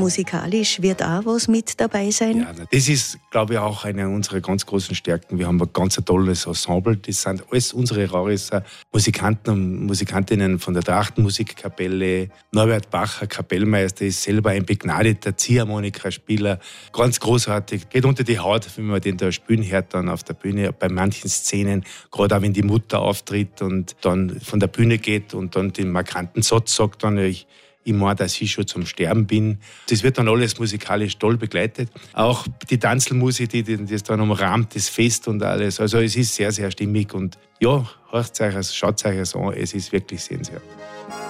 musikalisch wird auch was mit dabei sein? Ja, das ist, glaube ich, auch eine unserer ganz großen Stärken. Wir haben ein ganz tolles Ensemble. Das sind alles unsere Rarisser Musikanten und Musikantinnen von der Trachtenmusikkapelle. Norbert Bacher, Kapellmeister, ist selber ein begnadeter Ziehharmonikaspieler. Ganz großartig. Geht unter die Haut, wenn man den da spielen hört, dann auf der Bühne. Bei manchen Szenen, gerade auch wenn die Mutter auftritt und dann von der Bühne geht und dann den markanten Satz sagt, dann ich meine, dass ich schon zum Sterben bin. Das wird dann alles musikalisch toll begleitet. Auch die Tanzelmusik, die das dann umrahmt, das Fest und alles. Also es ist sehr, sehr stimmig und ja, hört euch, schaut euch es an, es ist wirklich sehenswert.